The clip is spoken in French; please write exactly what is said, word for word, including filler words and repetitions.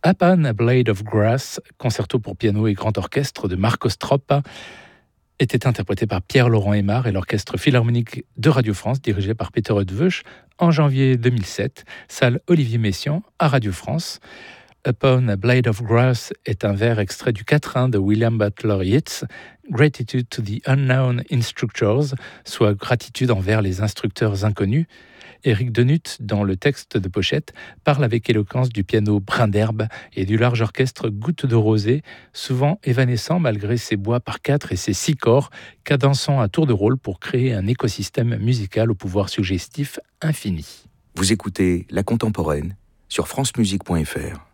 Upon a Blade of Grass, concerto pour piano et grand orchestre de Marco Stroppa, était interprété par Pierre-Laurent Aimard et l'Orchestre Philharmonique de Radio France, dirigé par Peter Eötvös, en janvier deux mille sept, salle Olivier Messiaen à Radio France. Upon a Blade of Grass est un vers extrait du quatrain de William Butler Yeats, Gratitude to the Unknown Instructors, soit gratitude envers les instructeurs inconnus. Éric Denut, dans le texte de pochette, parle avec éloquence du piano brin d'herbe et du large orchestre goutte de rosée, souvent évanescent malgré ses bois par quatre et ses six corps, cadençant à tour de rôle pour créer un écosystème musical au pouvoir suggestif infini. Vous écoutez La Contemporaine sur francemusique point f r.